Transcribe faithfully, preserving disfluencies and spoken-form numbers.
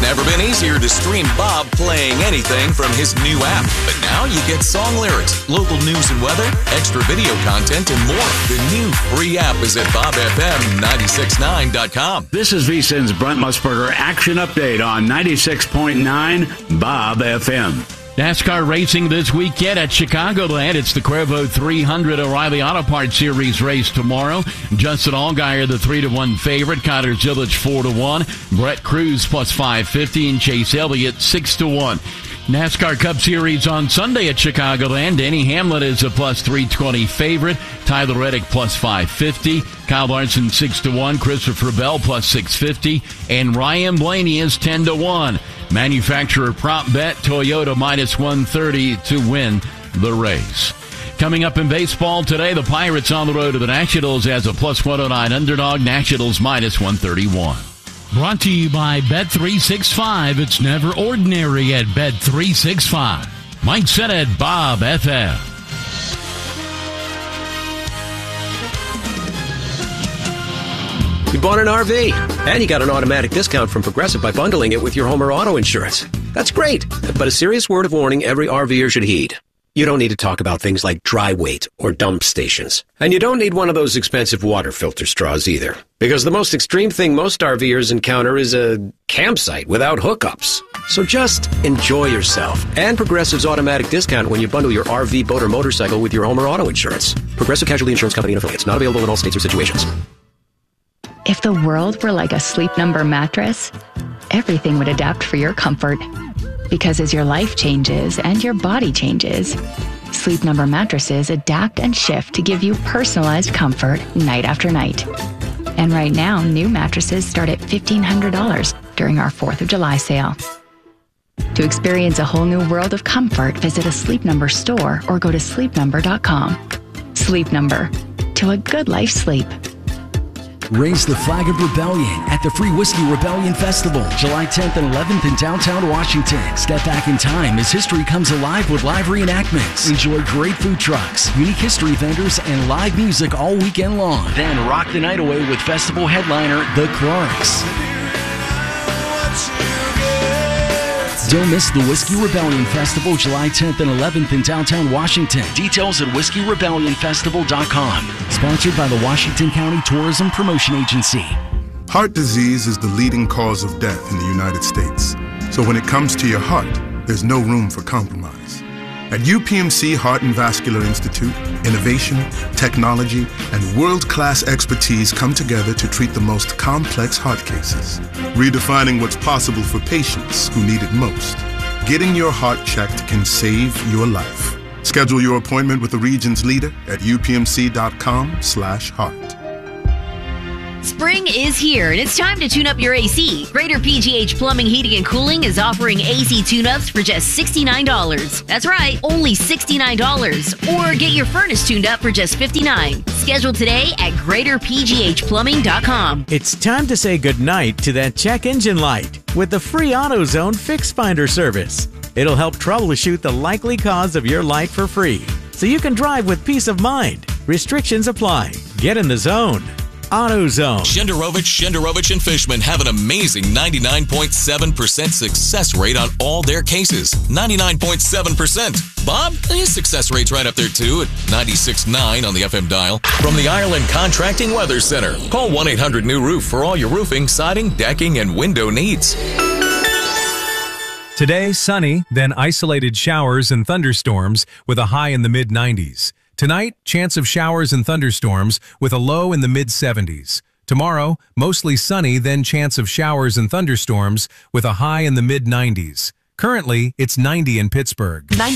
never been easier to stream Bob playing anything from his new app. But now you get song lyrics, local news and weather, extra video content, and more. The new free app is at bob f m nine six nine dot com. This is VSiN's Brent Musburger Action Update on ninety-six point nine Bob F M. NASCAR racing this weekend at Chicagoland. It's the Cuervo three hundred O'Reilly Auto Parts Series race tomorrow. Justin Allgaier, the three to one favorite. Connor Zilisch, four to one. Brett Cruz, plus five fifty. And Chase Elliott, six to one. NASCAR Cup Series on Sunday at Chicagoland. Denny Hamlin is a plus three twenty favorite. Tyler Reddick, plus five fifty. Kyle Larson, six to one. Christopher Bell, plus six fifty. And Ryan Blaney is ten to one. Manufacturer prop bet, Toyota minus one thirty to win the race. Coming up in baseball today, the Pirates on the road to the Nationals as a plus one oh nine underdog. Nationals minus one thirty-one. Brought to you by Bet three sixty-five. It's never ordinary at Bet three sixty-five. Mike Sennett, Bob F M. You bought an R V, and you got an automatic discount from Progressive by bundling it with your home or auto insurance. That's great, but a serious word of warning every RVer should heed. You don't need to talk about things like dry weight or dump stations. And you don't need one of those expensive water filter straws either. Because the most extreme thing most RVers encounter is a campsite without hookups. So just enjoy yourself. And Progressive's automatic discount when you bundle your R V, boat, or motorcycle with your home or auto insurance. Progressive Casualty Insurance Company and affiliates. Not available in all states or situations. If the world were like a Sleep Number mattress, everything would adapt for your comfort. Because as your life changes and your body changes, Sleep Number mattresses adapt and shift to give you personalized comfort night after night. And right now, new mattresses start at fifteen hundred dollars during our fourth of July sale. To experience a whole new world of comfort, visit a Sleep Number store or go to sleep number dot com. Sleep Number. To a good life sleep. Raise the flag of rebellion at the Free Whiskey Rebellion Festival, July tenth and eleventh in downtown Washington. Step back in time as history comes alive with live reenactments. Enjoy great food trucks, unique history vendors, and live music all weekend long. Then rock the night away with festival headliner The Clarks. Don't miss the Whiskey Rebellion Festival, July tenth and eleventh in downtown Washington. Details at whiskey rebellion festival dot com. Sponsored by the Washington County Tourism Promotion Agency. Heart disease is the leading cause of death in the United States. So when it comes to your heart, there's no room for compromise. At U P M C Heart and Vascular Institute, innovation, technology, and world-class expertise come together to treat the most complex heart cases, redefining what's possible for patients who need it most. Getting your heart checked can save your life. Schedule your appointment with the region's leader at U P M C dot com slash heart. Spring is here, and it's time to tune up your A C. Greater P G H Plumbing, Heating, and Cooling is offering A C tune-ups for just sixty-nine dollars. That's right, only sixty-nine dollars. Or get your furnace tuned up for just fifty-nine dollars. Schedule today at greater p g h plumbing dot com. It's time to say goodnight to that check engine light with the free AutoZone Fix Finder service. It'll help troubleshoot the likely cause of your light for free, so you can drive with peace of mind. Restrictions apply. Get in the zone. AutoZone. Shenderovich, Shenderovich, and Fishman have an amazing ninety-nine point seven percent success rate on all their cases. ninety-nine point seven percent. Bob, his success rate's right up there too at ninety-six point nine on the F M dial. From the Ireland Contracting Weather Center. Call one eight hundred new roof for all your roofing, siding, decking, and window needs. Today, sunny, then isolated showers and thunderstorms with a high in the mid nineties. Tonight, chance of showers and thunderstorms with a low in the mid seventies. Tomorrow, mostly sunny, then chance of showers and thunderstorms with a high in the mid nineties. Currently, it's ninety in Pittsburgh.